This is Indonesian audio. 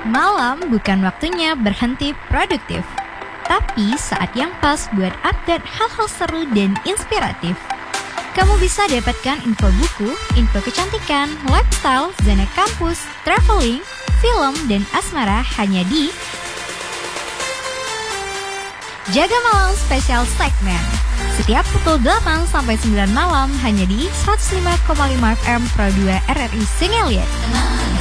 Malam bukan waktunya berhenti produktif, tapi saat yang pas buat update hal-hal seru dan inspiratif. Kamu bisa dapatkan info buku, info kecantikan, lifestyle, zona kampus, traveling, film, dan asmara hanya di Jaga Malam Special Segment. Setiap pukul 8 sampai 9 malam hanya di 105,5 FM Pro 2 RRI Singeliat.